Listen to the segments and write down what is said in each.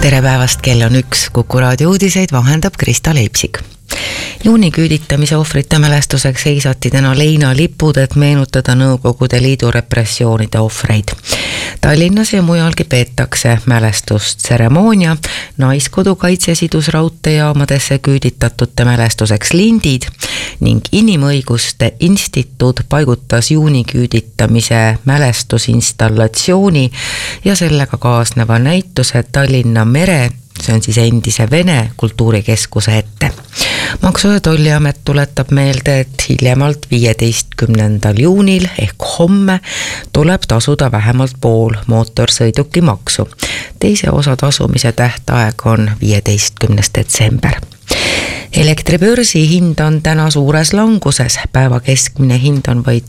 Tere päevast, kell on 1, Kuku raadio uudiseid vahendab Krista Leipsik. Juuni küüditamise ohvrite mälestuseks seisati täna leinalipud, et meenutada Nõukogude Liidu repressioonide ohvreid. Tallinnas ja mujalgi peetakse mälestustseremoonia, Naiskodu kaitse sidus raudteejaamadesse küüditatute mälestuseks lindid ning Inimõiguste Instituut paigutas juuni küüditamise mälestusinstallatsiooni ja sellega kaasneva näituse Tallinna mere, see on siis endise Vene kultuurikeskuse ette. Maksu- ja Tolliamet tuletab meelde, et hiljemalt 15. juunil ehk homme tuleb tasuda vähemalt pool mootorsõiduki maksu. Teise osa tasumise tähtaeg on 15. detsember. Elektribörsi hind on täna suures languses, päeva keskmine hind on vaid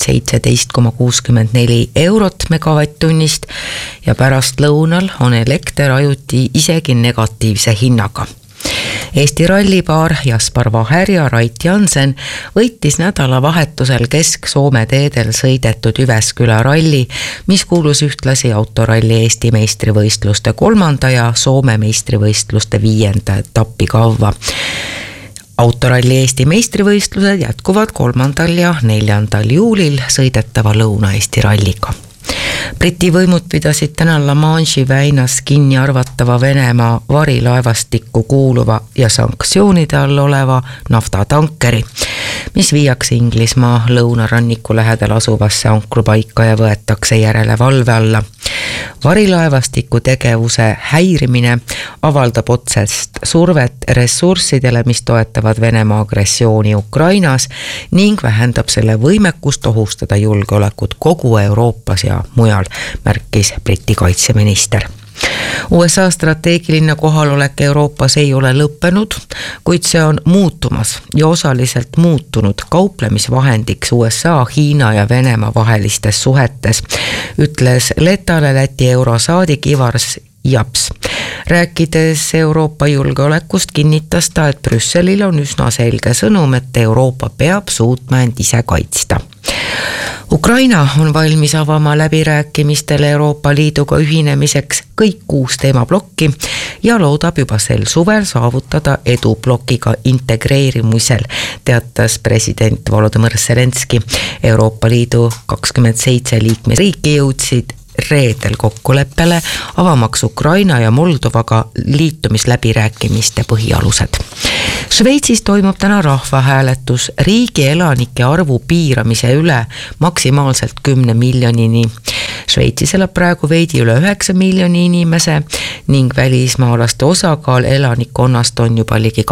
17,64 eurot megavatt-tunnist ja pärast lõunal on elekter ajuti isegi negatiivse hinnaga. Eesti rallipaar Jaspar Vaher ja Rait Jansen võitis nädalavahetusel Kesk-Soome teedel sõidetud Jyväskylä ralli, mis kuulus ühtlasi autoralli Eesti meistrivõistluste 3. ja Soome meistrivõistluste 5. etappi kavva. Autoralli Eesti meistrivõistlused jätkuvad 3. ja 4. juulil sõidetava Lõuna-Eesti ralliga. Briti võimud pidasid täna La Manche'i väinas kinni arvatava Venemaa varilaevastikku kuuluva ja sanktsioonide all oleva naftatankeri, mis viiakse Inglismaa lõunaranniku lähedal asuvasse ankrupaika ja võetakse järelevalve alla. Varilaevastiku tegevuse häirimine avaldab otsest survet ressurssidele, mis toetavad Venemaa agressiooni Ukrainas ning vähendab selle võimekust ohustada julgeolekut kogu Euroopas ja mujal, märkis Briti kaitseminister. USA strateegiline kohalolek Euroopas ei ole lõppenud, kuid see on muutumas ja osaliselt muutunud kauplemisvahendiks USA, Hiina ja Venemaa vahelistes suhetes, ütles Letale Läti eurosaadik Ivar Japs. Rääkides Euroopa julgeolekust kinnitas ta, et Brüsselil on üsna selge sõnum, et Euroopa peab suutma end ise kaitsta. Ukraina on valmis avama läbirääkimistele Euroopa Liiduga ühinemiseks kõik 6 teemablokki ja loodab juba sel suvel saavutada edu blokiga integreerimisel, teatas president Volodõmõr Zelenski. Euroopa Liidu 27 liikmesriiki jõudsid reedel kokkuleppele avamaks Ukraina ja Moldovaga liitumisläbirääkimiste põhialused. Šveitsis toimub täna rahvahääletus riigi elanike arvu piiramise üle maksimaalselt 10 miljonini. Šveitsis elab praegu veidi üle 9 miljoni inimese ning välismaalaste osakaal elanikkonnast on juba ligi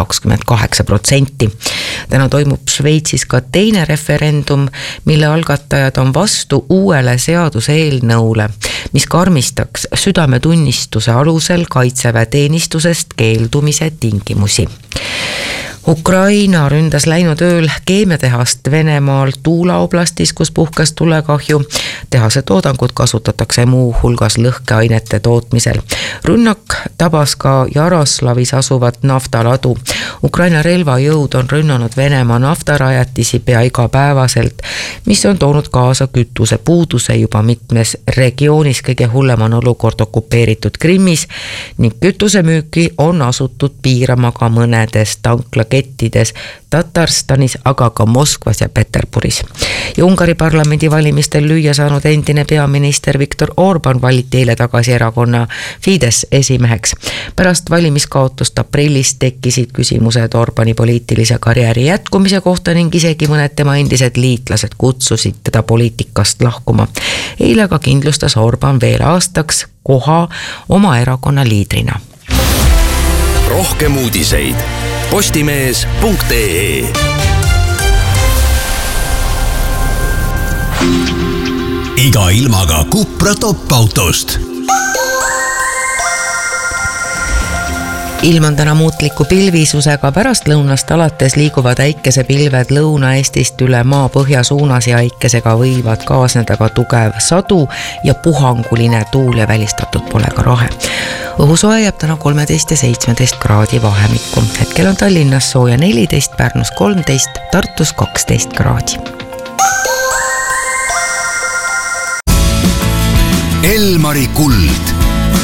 28%. Täna toimub Šveitsis ka teine referendum, mille algatajad on vastu uuele seaduseelnõule, mis karmistaks südametunnistuse alusel kaitseväeteenistusest keeldumise tingimusi. Ukraina ründas läinud ööl keemiatehast Venemaal Tuula oblastis, kus puhkes tulekahju. Tehase toodangut kasutatakse muu hulgas lõhkeainete tootmisel. Rünnak tabas ka Jaroslavis asuvat naftaladu. Ukraina relvajõud on rünnanud Venemaa naftarajatisi pea igapäevaselt, mis on toonud kaasa kütuse puuduse juba mitmes regioonis. Kõige hullem on olukord okupeeritud Krimmis ning kütusemüüki on asutud piirama ka mõnedes tanklakettides Tatarstanis, aga ka Moskvas ja Peterburis. Ja Ungari parlamendi valimistel lüüa saanud endine peaminister Viktor Orban valiti eile tagasi erakonna Fidesz esimeheks. Pärast valimiskaotust aprillis tekkisid küsimused Orbani poliitilise karjääri jätkumise kohta ning isegi mõned tema endised liitlased kutsusid teda poliitikast lahkuma. Eile ka kindlustas Orban veel aastaks koha oma erakonna liidrina. Rohkem uudiseid postimees.ee. Iga ilmaga Cupra top-autost. Ilm on täna muutliku pilvisusega, pärast lõunast alates liiguvad äikesepilved Lõuna-Eestist üle maa põhja suunas ja äikesega võivad kaasneda ka tugev sadu ja puhanguline tuul ja välistatud pole ka rahe. Õhusoe jääb täna 13 ja 17 kraadi vahemikku. Hetkel on Tallinnas sooja 14, Pärnus 13, Tartus 12 kraadi. Elmari Kuld.